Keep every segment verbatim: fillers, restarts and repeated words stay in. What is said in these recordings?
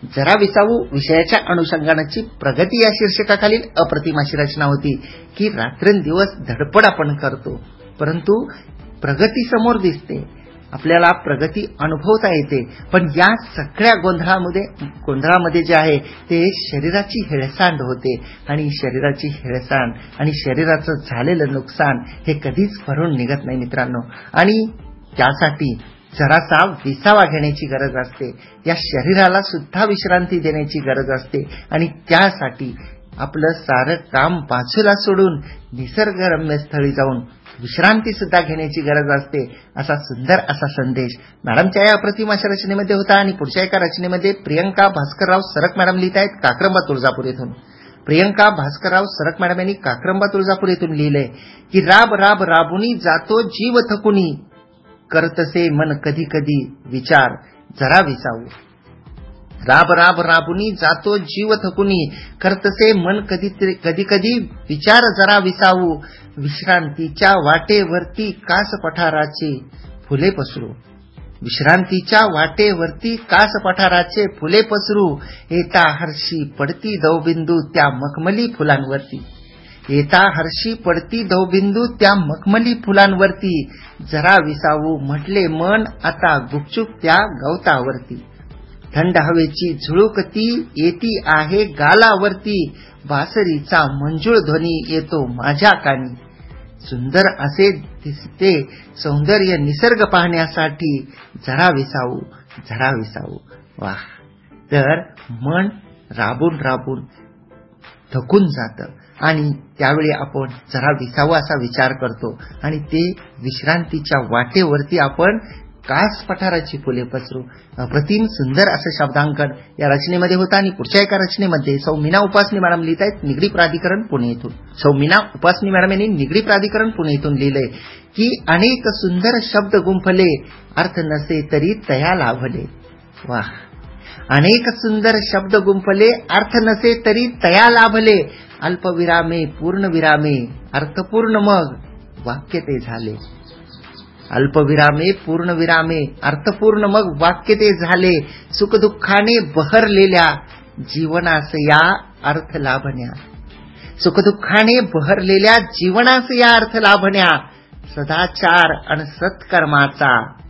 जरा विसावू विषयाच्या अनुषंगानेची प्रगती या शीर्षकाखालील अप्रतिम अशी रचना होती की रात्रंदिवस धडपड आपण करतो, परंतु प्रगती समोर दिसते, आपल्याला प्रगती अनुभवता येते, पण या सगळ्या गोंधळामध्ये गोंधळामध्ये जे आहे ते शरीराची हेळसांड होते आणि शरीराची हेळसांड आणि शरीराचं झालेलं नुकसान हे कधीच भरून निघत नाही मित्रांनो. आणि त्यासाठी जरासा विसावा घेण्याची गरज असते, या शरीराला सुद्धा विश्रांती देण्याची गरज असते आणि त्यासाठी आपलं सारं काम बाजूला सोडून निसर्गरम्य स्थळी जाऊन विश्रांती सुद्धा घेण्याची गरज असते. असा सुंदर असा संदेश मॅडमच्या या अप्रतिम अशा रचनेमध्ये होता. आणि पुढच्या एका रचनेमध्ये प्रियंका भास्करराव सरक मॅडम लिहित आहेत काक्रंबा तुळजापूर येथून. प्रियंका भास्करराव सरक मॅडम यांनी काक्रंबा तुळजापूर येथून लिहिलंय की राब राब राबुनी जातो जीव थकुनी, करतसे मन कधी कधी विचार जरा विसावू. राब राब राबुनी जातो जीव थकुनी, करतसे मन कधी कधी कधी विचार जरा विसावू. विश्रांतीच्या वाटेवरती कास पठाराचे फुले पसरू. विश्रांतीच्या वाटेवरती कास पठाराचे फुले पसरू. येता हर्षी पडती दवबिंदू त्या मखमली फुलांवरती. येता हर्षी पडती दवबिंदू त्या मखमली फुलांवरती. जरा विसावू म्हटले मन आता गुपचूप त्या गवतावरती. थंड हवेची झुळूकती येती आहे गालावरती. बासरीचा मंजूळ ध्वनी येतो माझ्या कानी. सुंदर असे दिसते सौंदर्य निसर्ग पाहण्यासाठी जरा विसावू जरा विसावू. वाह. तर मन राबून राबून थकून जातं आणि त्यावेळी आपण जरा विसावा असा विचार करतो आणि ते विश्रांतीच्या वाटेवरती आपण कास पठाराची फुले पसरू. अप्रतिम सुंदर असं शब्दांकन या रचनेमध्ये होतं. आणि पुढच्या एका रचनेमध्ये सौ मीना उपासनी मॅडम लिहित आहेत निगडी प्राधिकरण पुणे येथून. सौ मीना उपासनी मॅडम यांनी निगडी प्राधिकरण पुणे येथून लिहिलंय की अनेक सुंदर शब्द गुंफले अर्थ नसे तरी तया लाभले. वाह. अनेक सुंदर शब्द गुंफले अर्थ नसे तरी तया लाभले. अल्पविरामे पूर्ण विरामे अर्थपूर्ण मग वाक्य ते झाले. अल्पविरामे पूर्ण विरामे अर्थपूर्ण मग वाक्य ते झाले. सुखदुःखाने बहरलेल्या जीवनास या अर्थ लाभण्या. सुखदुःखाने बहरलेल्या जीवनास या अर्थ लाभण्या. सदाचार आणि सत्कर्माचा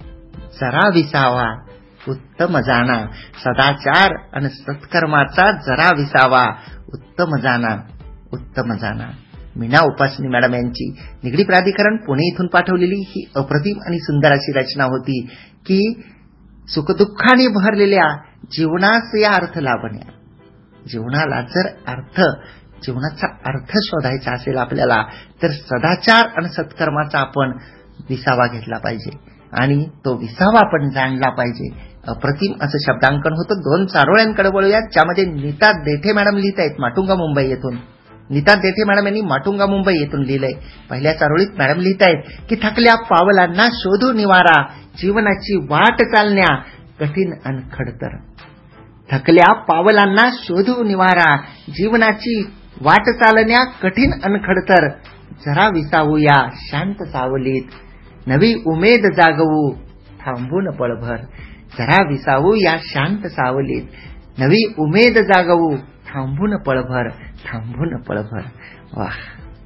जरा विसावा उत्तम जाणा. सदाचार आणि सत्कर्माचा जरा विसावा उत्तम जाणा उत्तम जाणा. मीना उपासनी मॅडम यांची निगडी प्राधिकरण पुणे इथून पाठवलेली ही अप्रतिम आणि सुंदर अशी रचना होती की सुखदुःखाने भरलेल्या जीवनास या अर्थ लाभण्या. जीवनाला जर अर्थ जीवनाचा अर्थ शोधायचा असेल आपल्याला तर सदाचार आणि सत्कर्माचा आपण विसावा घेतला पाहिजे आणि तो विसावा आपण जाणला पाहिजे. अप्रतिम असं शब्दांकन होतं. दोन चारोळ्यांकडे वळूयात ज्यामध्ये नीता देठे मॅडम लिहित आहेत माटुंगा मुंबई येथून. नीता देठे मॅडम यांनी माटुंगा मुंबई येथून लिहिलंय. पहिल्या चारोळीत मॅडम लिहित आहेत की थकल्या पावलांना शोधू निवारा. जीवनाची वाट चालण्या कठीण अन खडतर. थकल्या पावलांना शोधू निवारा. जीवनाची वाट चालण्या कठीण अन खडतर. जरा विसावूया शांत सावलीत. नवी उमेद जागवू थांबून पळभर. जरा विसावू या शांत सावलीत. नवी उमेद जागवू थांबून पळभर थांबून पळभर. वाह.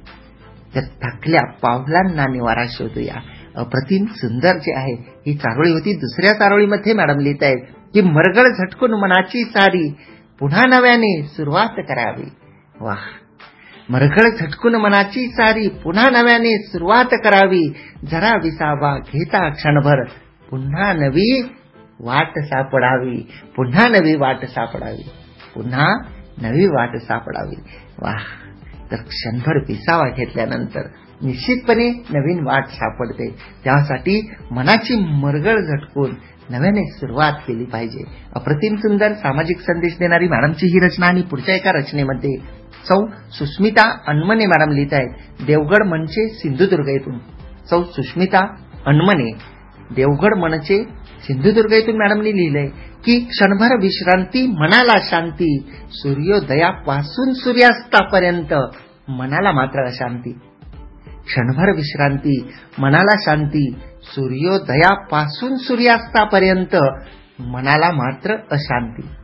तर थकल्या पावलांना निवारा शोधूया. अप्रतिम सुंदर जे आहे ही चारोळी होती. दुसऱ्या चारोळीमध्ये मॅडम लिहित आहेत की मरगळ झटकून मनाची सारी पुन्हा नव्याने सुरुवात करावी. वाह. मरगळ झटकून मनाची सारी पुन्हा नव्याने सुरुवात करावी. जरा विसावा घेता क्षणभर पुन्हा नवी वाट सापडावी. पुन्हा नवी वाट सापडावी. पुन्हा नवी वाट सापडावी. वाह. तर क्षणभर विसावा घेतल्यानंतर निश्चितपणे नवीन वाट सापडते. त्यासाठी मनाची मरगळ झटकून नव्याने सुरुवात केली पाहिजे. अप्रतिम सुंदर सामाजिक संदेश देणारी मॅडमची ही रचना. आणि पुढच्या एका रचनेमध्ये सौ सुष्मिता अनमने मॅडम लिहित आहेत देवगड मनचे सिंधुदुर्ग येथून. सौ सुष्मिता अनमने देवगड मनचे सिंधुदुर्ग येथून मॅडमनी लिहिलंय की क्षणभर विश्रांती मनाला शांती. सूर्योदयापासून सूर्यास्तापर्यंत मनाला मात्र अशांती. क्षणभर विश्रांती मनाला शांती. सूर्योदयापासून सूर्यास्तापर्यंत मनाला मात्र अशांती.